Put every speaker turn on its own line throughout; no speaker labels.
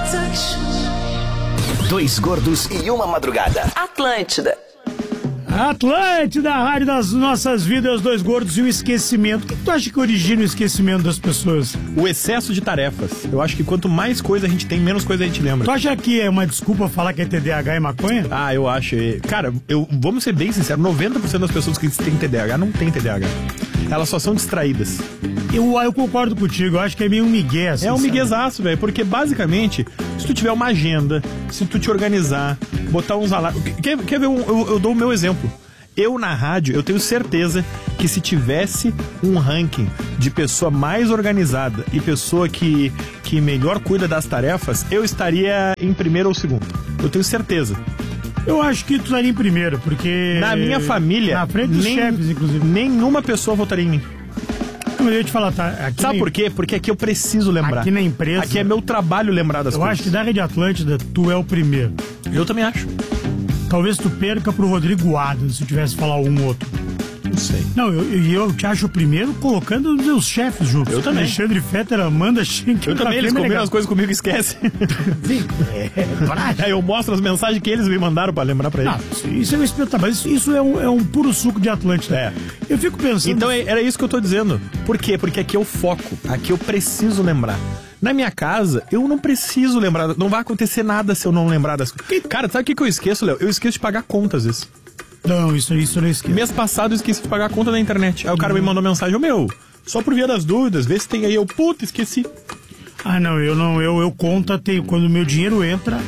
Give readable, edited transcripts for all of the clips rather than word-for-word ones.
Dois gordos e uma madrugada.
Atlântida.
Atlântida, a rádio das nossas vidas, dois gordos e o esquecimento. O que tu acha que origina o esquecimento das pessoas?
O excesso de tarefas. Eu acho que quanto mais coisa a gente tem, menos coisa a gente lembra.
Tu acha que é uma desculpa falar que é TDAH e maconha?
Ah, eu acho. Cara, vamos ser bem sinceros, 90% das pessoas que têm TDAH não tem TDAH. Elas só são distraídas.
Eu concordo contigo, eu acho que é meio um migué, assim,
é um miguezaço, velho, porque basicamente, se tu tiver uma agenda, se tu te organizar, botar uns alarmes... Quer ver? Eu dou o meu exemplo. Eu, na rádio, eu tenho certeza que se tivesse um ranking de pessoa mais organizada e pessoa que melhor cuida das tarefas, eu estaria em primeiro ou segundo. Eu tenho certeza.
Eu acho que tu estaria em primeiro, porque...
Na minha família...
Na frente dos chefes, inclusive.
Nenhuma pessoa votaria em mim.
Mas eu ia te falar, tá? Aqui
sabe por quê? Porque aqui eu preciso lembrar.
Aqui na empresa...
Aqui é meu trabalho lembrar das coisas.
Eu acho que da Rede Atlântida, tu é o primeiro.
Eu também acho.
Talvez tu perca pro Rodrigo Adams, se tivesse falar um outro.
Não sei.
Não, eu te acho o primeiro colocando os meus chefes juntos.
Eu também.
Alexandre Fetter, Amanda Schenck.
Eu também, eles combinam as coisas comigo e esquecem.
Sim,
Aí eu mostro as mensagens que eles me mandaram pra lembrar pra eles.
Não, isso é um espetáculo, mas isso é um puro suco de Atlântida.
É.
Eu fico pensando...
Então era isso que eu tô dizendo. Por quê? Porque aqui é o foco. Aqui eu preciso lembrar. Na minha casa, eu não preciso lembrar. Não vai acontecer nada se eu não lembrar das coisas. Cara, sabe o que eu esqueço, Léo? Eu esqueço de pagar conta às vezes.
Não, isso eu não esqueço.
Mês passado eu esqueci de pagar a conta na internet. Aí o cara me mandou mensagem, só por via das dúvidas, vê se tem aí. Puta, esqueci.
Ah, não, eu conta, quando o meu dinheiro entra,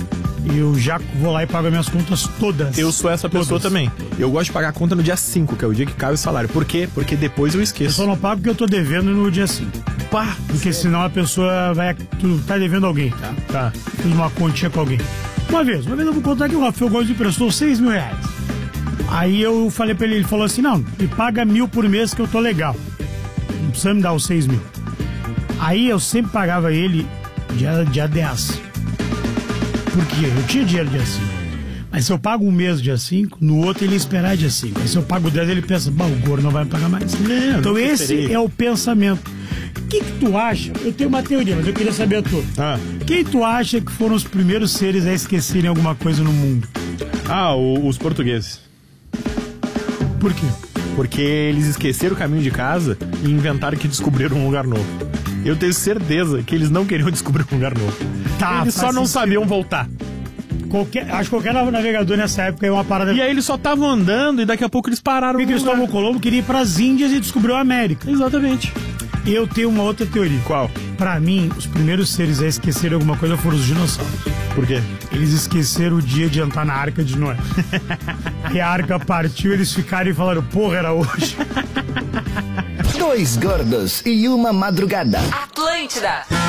eu já vou lá e pago as minhas contas todas.
Eu sou essa pessoa também. Eu gosto de pagar a conta no dia 5, que é o dia que cai o salário. Por quê? Porque depois eu esqueço.
Eu só não pago porque eu tô devendo no dia 5.
Pá!
Porque senão a pessoa vai... Tu tá devendo alguém, tá?
Tá.
Fiz uma continha com alguém. Uma vez eu vou contar que o Rafael Gomes me emprestou R$6.000. Aí eu falei pra ele falou assim, não, me paga 1.000 por mês que eu tô legal. Não precisa me dar os 6.000. Aí eu sempre pagava ele dia 10. Por quê? Eu tinha dinheiro dia 5. Mas se eu pago um mês dia 5, no outro ele ia esperar dia 5. Aí se eu pago 10, ele pensa, o gordo não vai me pagar mais.
Não,
então esse é o pensamento. O que tu acha? Eu tenho uma teoria, mas eu queria saber a tua. Quem tu acha que foram os primeiros seres a esquecerem alguma coisa no mundo?
Os portugueses.
Por quê?
Porque eles esqueceram o caminho de casa e inventaram que descobriram um lugar novo. Eu tenho certeza que eles não queriam descobrir um lugar novo. Eles só não sabiam voltar.
Acho que qualquer navegador nessa época é uma parada...
E aí eles só estavam andando e daqui a pouco eles pararam.
Porque Cristóvão Colombo queria ir pras Índias e descobriu a América.
Exatamente.
Eu tenho uma outra teoria.
Qual?
Pra mim, os primeiros seres a esquecerem alguma coisa foram os dinossauros.
Por quê?
Eles esqueceram o dia de entrar na Arca de Noé. E a Arca partiu, eles ficaram e falaram, porra, era hoje.
Dois gordos e uma madrugada.
Atlântida.